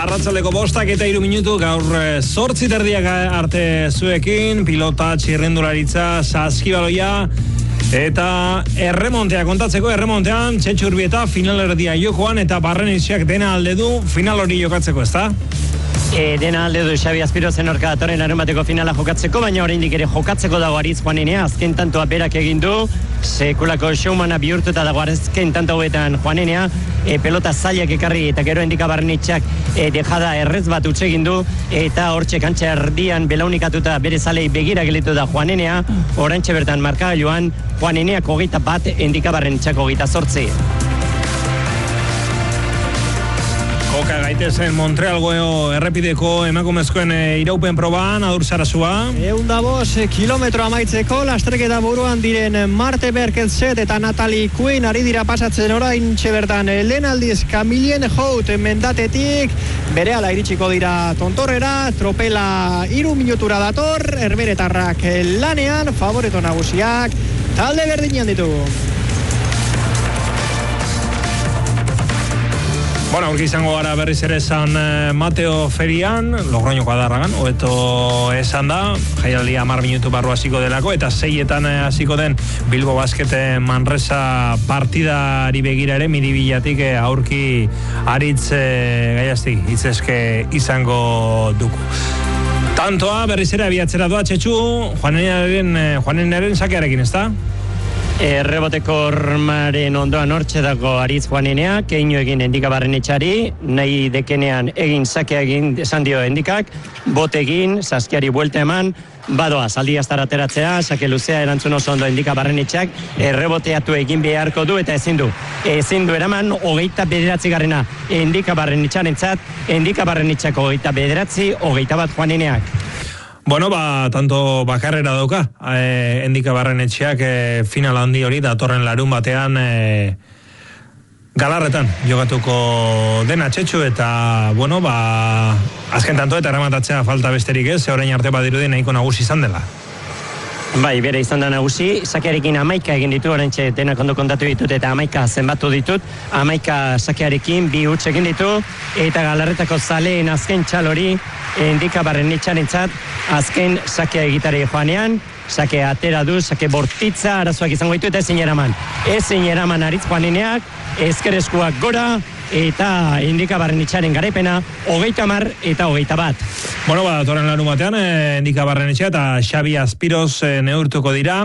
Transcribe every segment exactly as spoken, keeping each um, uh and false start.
arratsaldeko bostak eta hiru minutu gaur zortzi terdiak arte zuekin, pilota, txirrendularitza, saskibaloia eta erremontea kontatzeko. Erremontean Txetxu Urbieta finalerdia jokoan eta Barrenetxeak dena alde du final hori jokatzeko, ezta? E, dena alde du Xabi Azpirozen orka datorren larunbateko finala jokatzeko, baina oraindik ere jokatzeko dago Aritz Juanenea, azken tantoa berak egin du, sekulako showmana bihurtuta dago azken tanto hauetan Juanenea, e, pelota zailak ekarri eta gero Endika Barrenetxeak e, dejada errez bat utxe egin du, eta hortxe kantxa erdian belaunikatuta bere zalei begira gelitu da Juanenea, orantxe bertan markagailuan Juaneneak hogeita bat, Endika Barrenetxeak hogeita zortzi. Koka gaitezen Montrealgo errepideko emakumezkoen e, iraupen proban, Adur Sarasua. Eunda bos kilometro amaitzeko, lasterketa buruan diren Marte Berkelset eta Natalie Quinn ari dira pasatzen orain txebertan. Lehen aldiz Camilien Hout mendatetik, berehala iritsiko dira tontorrera, tropela hiru minutura dator, herberetarrak lanean, favoreto nagusiak, talde berdinean ditugu. Bueno, aurki izango gara berriz ere San Mateo ferian, Logroñoko adarragan, hobeto esan da, jaialdia hamar minutu barru hasiko delako, eta seietan hasiko den Bilbo Basket Manresa partidari begira ere, miribilatik aurki Aritz gaiaztik itzeske izango dugu. Tantoa berriz ere abiatzera doa Txetxu, Juanenearen, Juanenearen sakearekin, ez da? Erreboteko hormaren ondoan hortxe dago Aritz Juanenea, keinu egin Endika Barrenetxari, nahi dekenean egin sakea egin esan dio Endikak, bot egin, saskiari buelta eman, badoa, zaldi aztar ateratzea, sake luzea erantzun oso ondo Endika Barrenetxak, erreboteatu egin beharko du eta ezin du. Ezin du eraman, hogeita bederatzi garrena Endika Barrenetxarentzat, Endika Barrenetxak hogeita bederatzi, hogeita bat Juaneneak. Bueno, ba, tanto bakarrera dauka, e, Endika Barrenetxeak e, final handi hori datorren larun batean e, Galarretan jokatuko dena Txetxu eta, bueno, ba, azken tanto eta eramatatzea falta besterik ez, ze orain arte badirudi nahiko nagusi izan dela. Bai, bere izan da nagusi, sakearekin amaika egin ditu, orantxe denak ondo kontatu ditut eta amaika zenbatu ditut, amaika sakearekin bi huts egin ditu, eta Galarretako zaleen azken txal hori, Endika Barrenetxarentzat, azken sakea egitari joanean, sake atera du, sake bortitza, arazoak izango ditu eta ezin eraman. Ezin eraman Aritz Juaneneak, ezkereskuak gora, eta Endika Barrenetxaren garaipena, hogeita hamar eta hogeita bat. Bueno, ba, toren larun batean, eh, Endika Barrenetxea eta Xabi Azpiroz eh, neurtuko dira,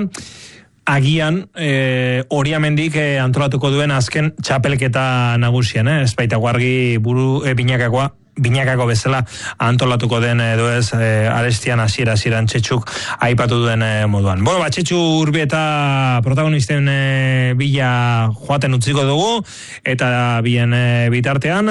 agian eh, Oriamendik eh, antolatuko duen azken txapelketa nagusian, eh? Ez baita guargi buru eh, binakakoa, binakako bezala antolatuko den edo ez e, arestian hasiera hasieran Txetxuk aipatu duen e, moduan. Bueno, ba, Txetxu Urbieta protagonisten e, bila joaten utziko dugu eta bien e, bitartean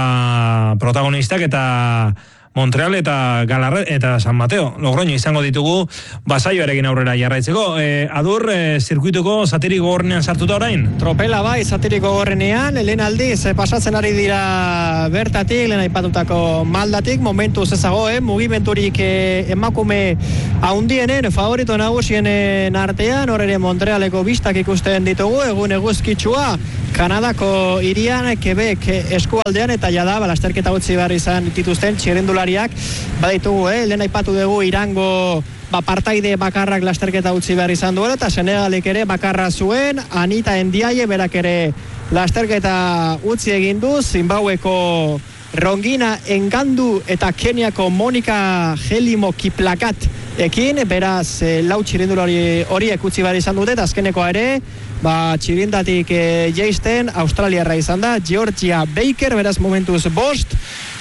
ba, protagonistak eta Montreal eta Galarret eta San Mateo Logroño izango ditugu basaioarekin aurrera jarraitzeko. E, adur, e, zirkuituko zatiriko gorrenean sartuta orain? Tropela bai, zatiriko gorrenean, lehen aldiz, e, pasatzen ari dira bertatik, lehen aipatutako maldatik, momentu zezago, eh, mugimenturik e, emakume haundienen, favorito nagusienen artean, horre Montrealeko bistak ikusten ditugu, egun eguzkitsua, Kanadako irian, Quebec eskualdean, eta jada, balasterketa utzi behar izan dituzten txirrendulariak, baditugu, eh, lehen aipatu dugu Irango ba, partaide bakarrak lasterketa utzi behar izan duela, eta Senegalek ere bakarra zuen, Anita Ndiaye berak ere lasterketa utzi egin du, Zimbabweko Rongina Engandu eta Keniako Monika Helimo Kiplakat ekin, beraz e, lau txirrindulari horiek utzi behar izan dute, eta azkenekoa ere ba, txirindatik e, jeisten Australiarra izan da, Georgia Baker, beraz momentuz bost,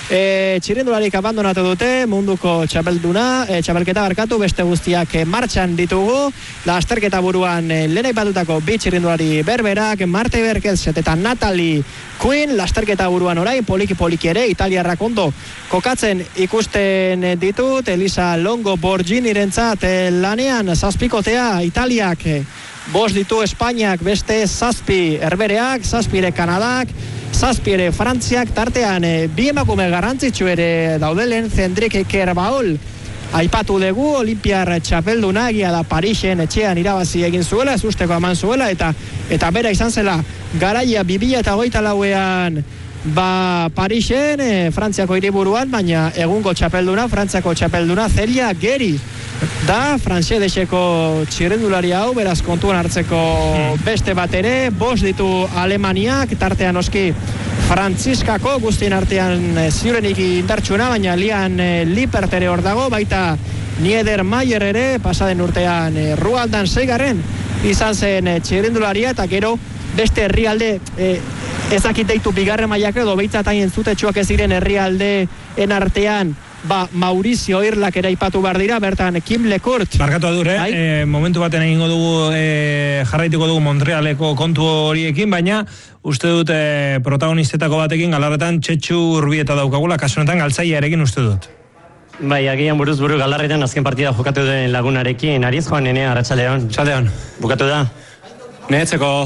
e, txirindularik abandonatu dute, munduko txapelduna, e, txapelketa barkatu, beste guztiak e, martxan ditugu, lasterketa buruan e, lehen aipatutako bi txirindulari berberak, Marte Berkelset eta Natalie Quinn, lasterketa buruan orain, poliki-poliki ere, italiarrak ondo kokatzen ikusten ditut, Elisa Longo Borginirentzat e, lanean zazpikotea, Italiak e, bost ditu Espainiak, beste zazpi herbereak, zazpire Kanadak, zazpire Frantziak, tartean e, bi emakume garrantzitsu ere daudelen, Zendrik Kerbaol aipatu dugu, Olimpiar txapelduna, egia da Parisen etxean irabazi egin zuela, ez usteko eman zuela, eta eta bera izan zela garaia bi mila hogeita lauean ba Parisen, e, Frantziako hiriburuan, baina egungo txapelduna, Frantziako txapelduna Celia Geri da, Fransedeseko txirrendulari hau, beraz kontuan hartzeko beste bat ere, bost ditu Alemaniak, tartean oski Frantziskako, guztien artean e, ziurenik indartsuna, baina Lian e, Lippert ere hor dago, baita Niedermayer ere, pasaden urtean e, Rualdan seigarren izan zen e, txirrendularia, eta gero beste herrialde e, ezakiteitu bigarren mailak edo behitzataien zutetxoak ez ziren herrialdeen artean, ba, Maurizio Irlak ere aipatu behar dira, bertan Kim Lecourt. Barkatu adur, eh? E, momentu baten egingo dugu, e, jarraituko dugu Montrealeko kontu horiekin, baina uste dut e, protagonistetako batekin galarretan Txetxu Urbieta daukagula, kasu honetan galtzaia erekin uste dut. Bai, agian buruz buru galarretan azken partida jokatu den lagunarekin, Ariz Joan Nenea, Arratsaldeon. Arratsaldeon. Bukatu da? Nehetzeko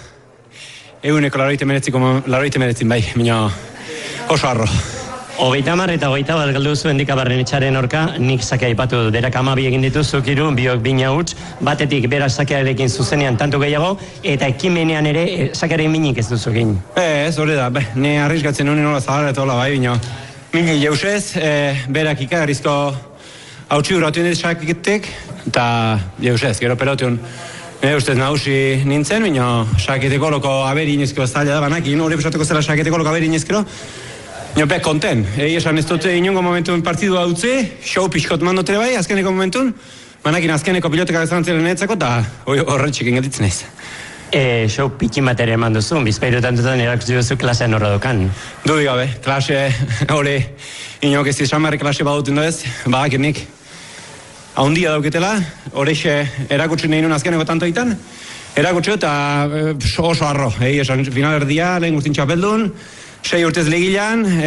eguneko laroite meretziko laroite meretzin bai, baina oso arro. Hogeita hamar eta hogeita bat galdu zuen Dika Barrenetxaren orka, nik sakea ipatu derak amabi egin dituzu kiru, biok bina huts, batetik bera sakearekin zuzenean tantu gehiago, eta ekimenean ere sakearen minik ez duzu egin. E, ez hori da, be, ne arriskatzen honi nola zahara eta hola bai, bina minik jausez, e, berak ikagarrizko hautsi uratu indit saketek, eta jausez, gero pelotion e, ustez nagusi nintzen, bina saketeko loko aberi inezkero zaila da banakin, hori pesateko zela saketeko loko aberi inezkero, nio be konten, egi esan ez dute inongo momentuen partidua utzi, show pixkot mandotere bai, azkeneko momentun, banakin azkeneko pilotekak zantzelen etzako, eta horretxik ingetitzen ez. E, show pikin bat ere eman duzu, bizpairu tantutan erakutsi duzu klasean horra dokan. Dudik gabe, klase hori inok ez izan barri klase baduten da ez, badakit nik. Haundia dauketela, horixe erakutsi nahi nun azkeneko tantoitan, erakutsi eta e, oso arro, egi esan final erdia, lehen guztin txapeldun, sei urtez legilan, e,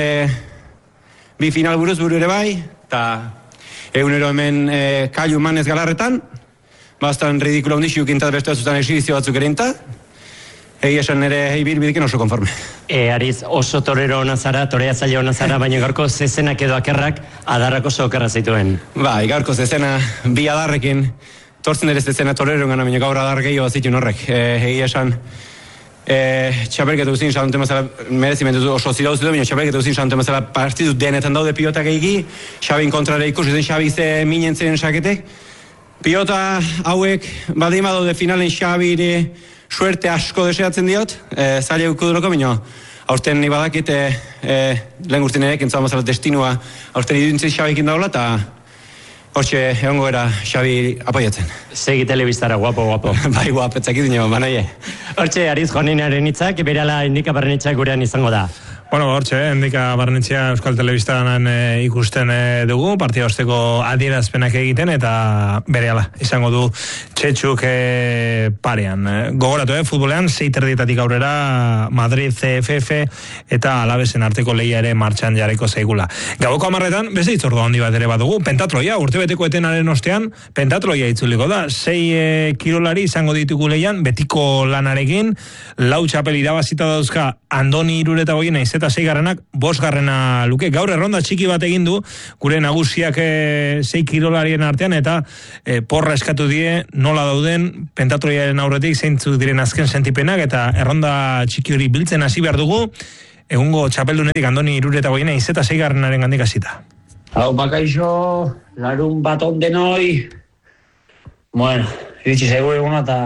bi final buruz buru ere bai, eta egunero hemen e, kailu manez galarretan, bastan ridikulo hondixiuk intat beste zuzan exibizio batzuk erinta, egi esan ere ibir bidiken oso konforme. E, Ariz, oso torero hona zara, torea zaila hona zara, baina gaurko zezenak edo akerrak adarrak oso okerra zituen. Bai, gaurko zezena bi adarrekin, tortzen ere zezena torero gana, baina gaur adar gehiago zituen horrek. E, egi esan, e, txapelketu guztin santu mazala, merezimentu oso zirauz dut, baina txapelketu guztin santu mazala partidu denetan daude pilotak egiki, Xabin kontrare ikusi zen Xabi ze minen ziren saketek. Pilota hauek badima daude finalen Xabiri suerte asko deseatzen diot, e, zaila ukuduroko, baina aurten ni badakit e, e, lehen gurtin ere, kentzua mazala destinua aurten iduntzen Xabikin daula, eta hortxe egongo era Xabi apoiatzen. Segi telebistara, guapo, guapo. Bai, guapetzak idino, banaie. Hortxe, Ariz Joaninaren hitzak, berala Indika Barrenetxak gurean izango da. Bueno, hortxe, Endika Barrenetxea Euskal Telebistan e, ikusten e, dugu, partida osteko adierazpenak egiten, eta berehala, izango du Txetxuk e, parean. E, gogoratu, eh, futbolean, sei terdietatik aurrera Madrid C F F eta Alavesen arteko lehia ere martxan jarriko zaigula. Gaboko amarretan, beste itzordo handi bat ere badugu, pentatroia, urtebeteko etenaren ostean, pentatroia itzuliko da, sei e, kirolari izango ditugu lehian, betiko lanarekin, lau txapel irabazita dauzka Andoni Irureta goien naiz eta seigarrenak bosgarrena luke. Gaur erronda txiki bat egin du gure nagusiak e, sei kirolarien artean eta e, porra eskatu die nola dauden pentatroiaren aurretik zeintzuk diren azken sentipenak eta erronda txiki hori biltzen hasi behar dugu egungo txapeldunetik Andoni Irureta goien naiz eta seigarrenaren gandik hasita. Hau bakaixo, larun bat ondenoi. Bueno, iritsi zaigu eguna eta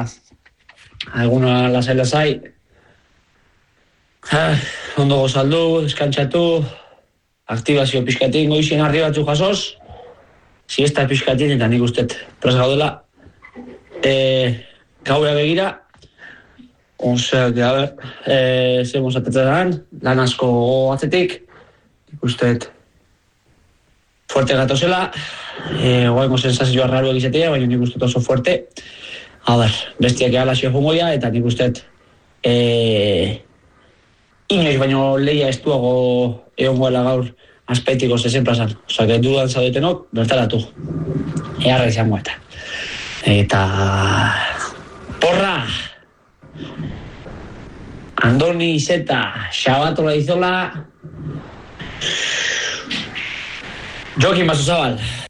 eguna lasai-lasai. Ah, ondo gozaldu, deskantzatu, aktibazio pixkatin goizien ardi batzu jasoz, siesta pixkatin eta nik ustet prez gaudela. E, gaura begira, osea, a ber, e, zer mozatetzen lan asko atzetik, nik ustet fuerte gatozela, e, goaimo sensazioa raro egizetea, baina nik ustet oso fuerte. A ber, bestiak egalazio jungoia, eta nik ustet e, inoiz baino lehia estuago egongoela gaur aspetiko zezen plazan. Osa, que dudan zaudetenok, bertaratu. Earra izango eta. Eta... porra! Andoni Zeta, Xabatola Izola... Jokin Basuzabal.